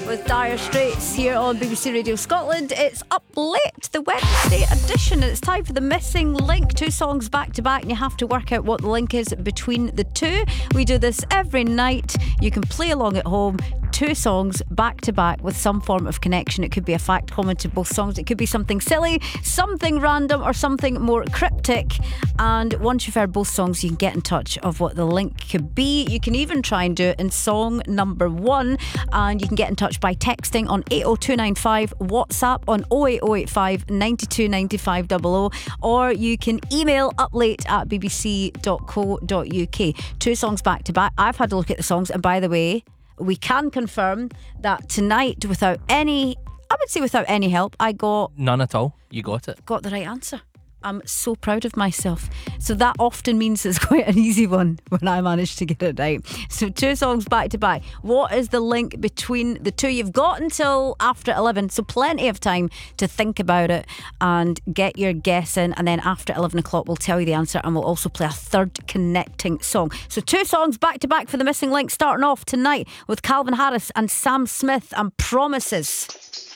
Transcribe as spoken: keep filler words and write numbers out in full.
with Dire Straits here on B B C Radio Scotland. It's Up Late, the Wednesday edition, and it's time for the missing link. Two songs back to back, and you have to work out what the link is between the two. We do this every night. You can play along at home. Two songs back to back with some form of connection. It could be a fact common to both songs. It could be something silly, something random, or something more cryptic. And once you've heard both songs, you can get in touch of what the link could be. You can even try and do it in song number one, and you can get in touch by texting on eight oh two nine five, WhatsApp on oh eight oh eight five, nine two nine five double oh, or you can email uplate at b b c dot co dot u k. Two songs back to back. I've had a look at the songs, and by the way, we can confirm that tonight, without any, I would say without any help, I got... None at all. You got it. Got the right answer. I'm so proud of myself. So that often means it's quite an easy one when I manage to get it right. So two songs back to back. What is the link between the two? You've got until after eleven, so plenty of time to think about it and get your guess in. And then after eleven o'clock, we'll tell you the answer, and we'll also play a third connecting song. So two songs back to back for the missing link, starting off tonight with Calvin Harris and Sam Smith and Promises.